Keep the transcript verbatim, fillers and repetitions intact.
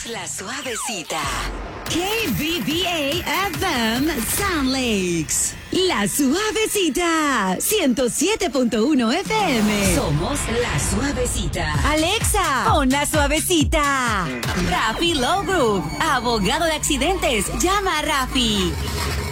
Somos la Suavecita. K B B A F M Sound Lakes. La Suavecita. ciento siete punto uno F M. Somos la Suavecita. Alexa, pon la Suavecita. Rafi Low Group, abogado de accidentes. Llama a Rafi.